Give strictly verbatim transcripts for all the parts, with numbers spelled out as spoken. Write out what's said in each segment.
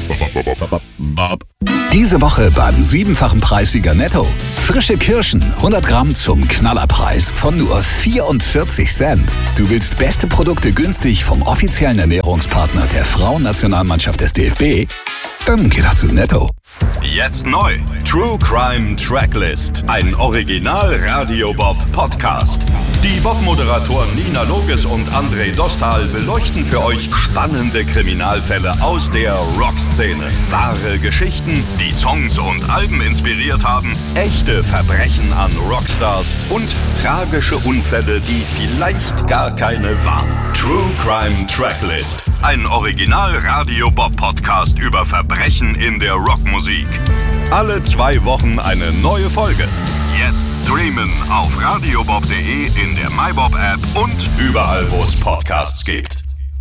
Diese Woche beim siebenfachen Preissieger Netto. Frische Kirschen, hundert Gramm zum Knallerpreis von nur vierundvierzig Cent. Du willst beste Produkte günstig vom offiziellen Ernährungspartner der Frauennationalmannschaft des D F B? Dann geh doch zu Netto. Jetzt neu. True Crime Tracklist. Ein Original-Radio-Bob-Podcast. Die Bob-Moderatoren Nina Loges und André Dostal beleuchten für euch spannende Kriminalfälle aus der Rockszene. Wahre Geschichten, die Songs und Alben inspiriert haben, echte Verbrechen an Rockstars und tragische Unfälle, die vielleicht gar keine waren. True Crime Tracklist. Ein Original-Radio-Bob-Podcast über Verbrechen in der Rockmusik. Alle zwei Wochen eine neue Folge. Jetzt streamen auf radiobob punkt de, in der MyBob-App und überall, wo es Podcasts gibt.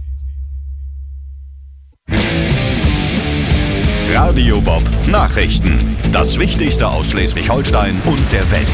Radio Bob Nachrichten. Das Wichtigste aus Schleswig-Holstein und der Welt.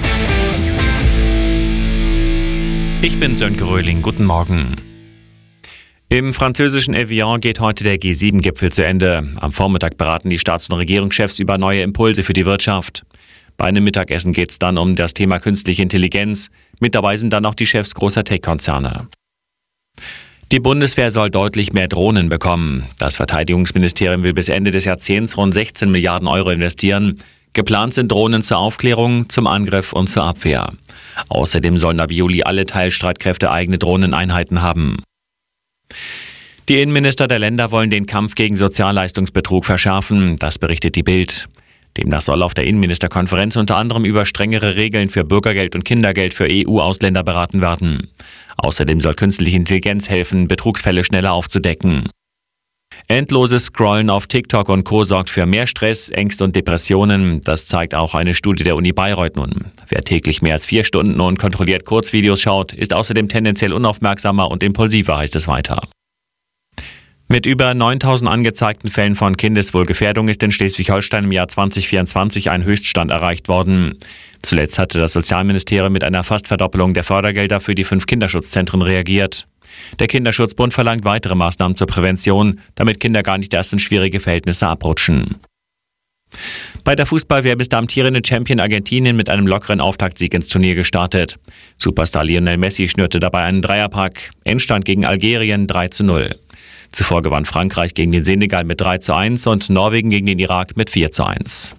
Ich bin Sönke Röhling. Guten Morgen. Im französischen Evian geht heute der G sieben Gipfel zu Ende. Am Vormittag beraten die Staats- und Regierungschefs über neue Impulse für die Wirtschaft. Bei einem Mittagessen geht es dann um das Thema künstliche Intelligenz. Mit dabei sind dann auch die Chefs großer Tech-Konzerne. Die Bundeswehr soll deutlich mehr Drohnen bekommen. Das Verteidigungsministerium will bis Ende des Jahrzehnts rund sechzehn Milliarden Euro investieren. Geplant sind Drohnen zur Aufklärung, zum Angriff und zur Abwehr. Außerdem sollen ab Juli alle Teilstreitkräfte eigene Drohneneinheiten haben. Die Innenminister der Länder wollen den Kampf gegen Sozialleistungsbetrug verschärfen, das berichtet die Bild. Demnach soll auf der Innenministerkonferenz unter anderem über strengere Regeln für Bürgergeld und Kindergeld für E U-Ausländer beraten werden. Außerdem soll künstliche Intelligenz helfen, Betrugsfälle schneller aufzudecken. Endloses Scrollen auf TikTok und Co. sorgt für mehr Stress, Ängste und Depressionen. Das zeigt auch eine Studie der Uni Bayreuth nun. Wer täglich mehr als vier Stunden unkontrolliert Kurzvideos schaut, ist außerdem tendenziell unaufmerksamer und impulsiver, heißt es weiter. Mit über neuntausend angezeigten Fällen von Kindeswohlgefährdung ist in Schleswig-Holstein im Jahr zwanzig vierundzwanzig ein Höchststand erreicht worden. Zuletzt hatte das Sozialministerium mit einer fast Verdoppelung der Fördergelder für die fünf Kinderschutzzentren reagiert. Der Kinderschutzbund verlangt weitere Maßnahmen zur Prävention, damit Kinder gar nicht erst in schwierige Verhältnisse abrutschen. Bei der Fußball-W M ist der amtierende Champion Argentinien mit einem lockeren Auftaktsieg ins Turnier gestartet. Superstar Lionel Messi schnürte dabei einen Dreierpack. Endstand gegen Algerien drei zu null. Zuvor gewann Frankreich gegen den Senegal mit drei zu eins und Norwegen gegen den Irak mit vier zu eins.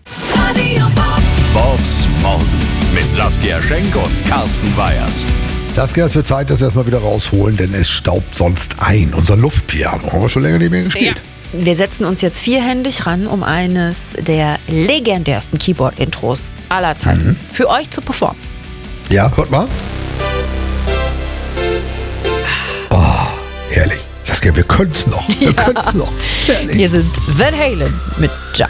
Bobs Morgen mit Saskia Schenk und Carsten Weyers. Saskia, es wird Zeit, dass wir erstmal wieder rausholen, denn es staubt sonst ein. Unser Luftpiano. Haben wir schon länger nicht mehr gespielt. Ja. Wir setzen uns jetzt vierhändig ran, um eines der legendärsten Keyboard-Intros aller Zeiten mhm. für euch zu performen. Ja, hört mal. Oh, herrlich. Saskia, wir können's noch. Wir ja. können's noch. Herrlich. Hier sind Van Halen mit Jump.